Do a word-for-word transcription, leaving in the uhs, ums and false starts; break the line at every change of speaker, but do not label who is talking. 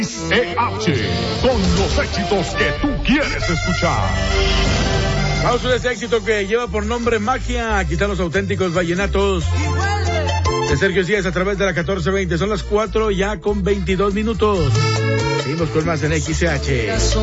E H, con los éxitos que tú quieres escuchar.
Vamos a ese éxito que lleva por nombre Magia. Aquí están los auténticos vallenatos de Sergio Díaz a través de la catorce veinte. Son las cuatro ya con veintidós minutos. Seguimos con más en X E H.